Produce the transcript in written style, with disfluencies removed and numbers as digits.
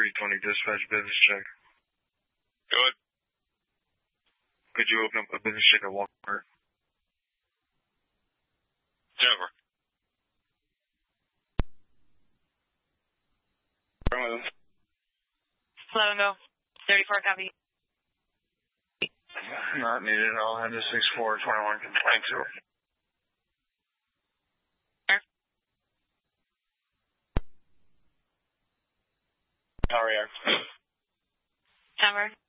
320 dispatch business check. Good. Could you open up a business check at Walmart? Never. Hello, and go. 34 copy. Not needed. I'll have the 6421 complaint to her. How are you? Hammer.